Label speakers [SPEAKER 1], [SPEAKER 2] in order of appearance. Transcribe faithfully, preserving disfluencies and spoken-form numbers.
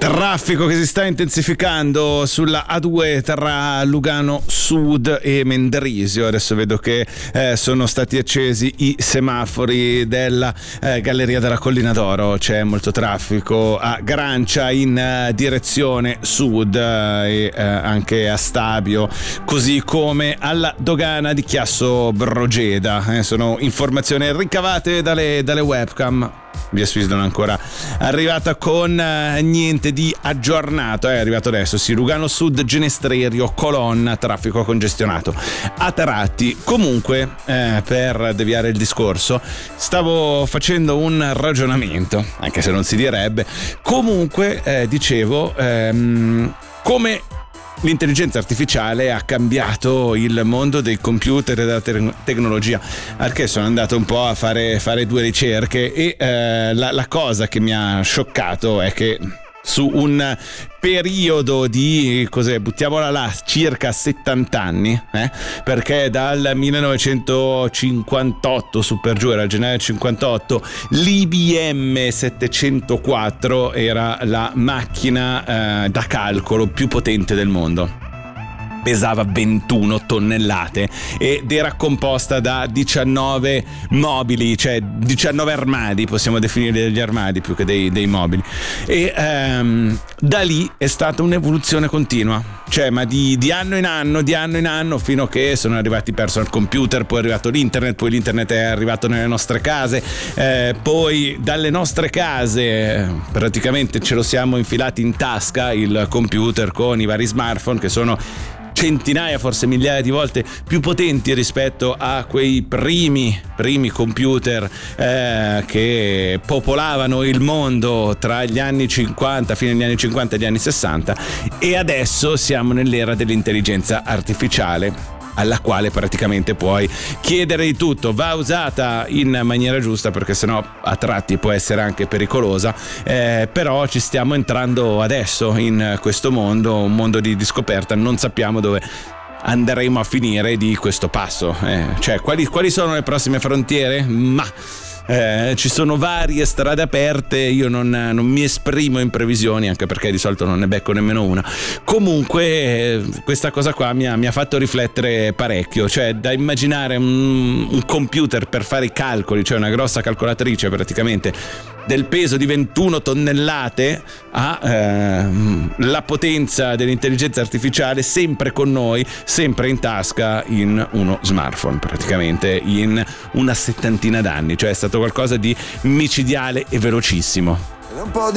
[SPEAKER 1] Traffico che si sta intensificando sulla A due tra Lugano Sud e Mendrisio. Adesso vedo che eh, sono stati accesi i semafori della eh, Galleria della Collina d'Oro. C'è molto traffico a Grancia in uh, direzione sud eh, e uh, anche a Stabio, così come alla dogana di Chiasso Brogeda. Eh, sono informazioni ricavate dalle, dalle webcam. Via Suisse non è ancora arrivata con uh, niente di aggiornato, è arrivato adesso, sì, Lugano Sud, Genestrerio, Colonna, traffico congestionato a tratti. Comunque, eh, per deviare il discorso, stavo facendo un ragionamento, anche se non si direbbe, comunque eh, dicevo ehm, come l'intelligenza artificiale ha cambiato il mondo dei computer e della te- tecnologia, al che sono andato un po' a fare, fare due ricerche e eh, la, la cosa che mi ha scioccato è che su un periodo di, cos'è, buttiamola là, circa settanta anni, eh? Perché dal millenovecentocinquantotto su per giù, era il gennaio cinquantotto, l'I B M settecentoquattro era la macchina eh, da calcolo più potente del mondo. Pesava ventuno tonnellate ed era composta da diciannove mobili, cioè diciannove armadi, possiamo definire degli armadi più che dei, dei mobili. E ehm, da lì è stata un'evoluzione continua, cioè ma di, di anno in anno, di anno in anno, fino a che sono arrivati i personal computer, poi è arrivato l'internet, poi l'internet è arrivato nelle nostre case, eh, poi dalle nostre case praticamente ce lo siamo infilati in tasca il computer con i vari smartphone che sono centinaia, forse migliaia di volte più potenti rispetto a quei primi primi computer eh, che popolavano il mondo tra gli anni cinquanta, fine degli anni cinquanta e gli anni sessanta, e adesso siamo nell'era dell'intelligenza artificiale, alla quale praticamente puoi chiedere di tutto. Va usata in maniera giusta, perché sennò a tratti può essere anche pericolosa, eh, però ci stiamo entrando adesso in questo mondo, un mondo di, di scoperta. Non sappiamo dove andremo a finire di questo passo, eh, cioè quali, quali sono le prossime frontiere? Ma Eh, ci sono varie strade aperte, io non, non mi esprimo in previsioni, anche perché di solito non ne becco nemmeno una. Comunque eh, questa cosa qua mi ha, mi ha fatto riflettere parecchio, cioè da immaginare un, un computer per fare i calcoli, cioè una grossa calcolatrice praticamente del peso di ventuno tonnellate, a eh, la potenza dell'intelligenza artificiale sempre con noi, sempre in tasca, in uno smartphone, praticamente in una settantina d'anni, cioè è stato qualcosa di micidiale e velocissimo.
[SPEAKER 2] Un po' di